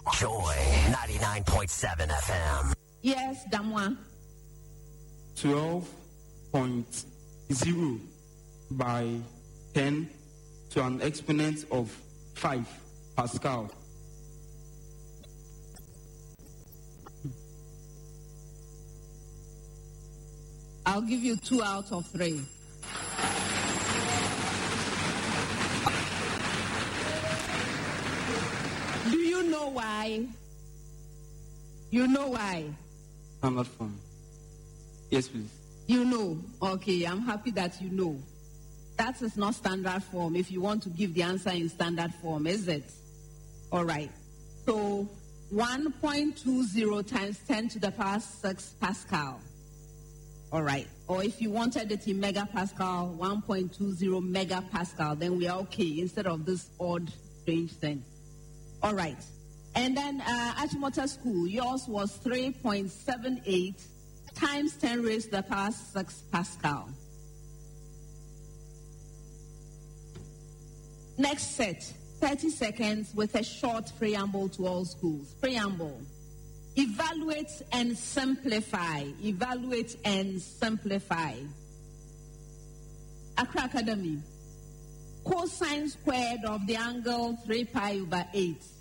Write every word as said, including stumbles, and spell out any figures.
Joy ninety-nine point seven F M. Yes, Damwa. twelve point zero by ten to an exponent of five Pascal. I'll give you two out of three. Do you know why? You know why? Standard form. Yes, please. You know. Okay, I'm happy that you know. That is not standard form if you want to give the answer in standard form, is it? All right. So one point two zero times ten to the power six Pascal. All right. Or if you wanted it in megapascal, one point two zero megapascal, then we are okay instead of this odd, strange thing. All right. And then uh, Achimota School, yours was three point seven eight times ten raised to the power six Pascal. Next set, thirty seconds with a short preamble to all schools. Preamble. Evaluate and simplify. Evaluate and simplify. Accra Academy. Cosine squared of the angle three pi over eight